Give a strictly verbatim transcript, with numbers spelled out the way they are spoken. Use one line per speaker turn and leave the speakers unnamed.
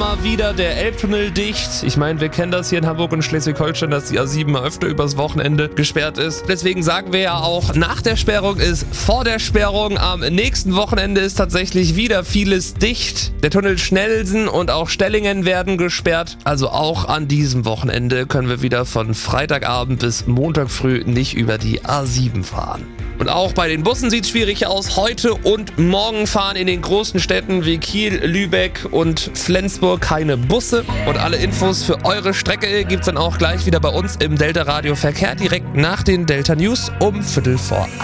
mal wieder der Elbtunnel dicht. Ich meine, wir kennen das hier in Hamburg und Schleswig-Holstein, dass die A sieben mal öfter übers Wochenende gesperrt ist. Deswegen sagen wir ja auch, nach der Sperrung ist vor der Sperrung. Am nächsten Wochenende ist tatsächlich wieder vieles dicht. Der Tunnel Schnellsen und auch Stellingen werden gesperrt. Also auch an diesem Wochenende können wir wieder von Freitagabend bis Montag früh nicht über die A sieben fahren. Und auch bei den Bussen sieht es schwierig aus. Heute und morgen fahren in den großen Städten wie Kiel, Lübeck und Flensburg keine Busse. Und alle Infos für eure Strecke gibt es dann auch gleich wieder bei uns im Delta Radio Verkehr direkt nach den Delta News um Viertel vor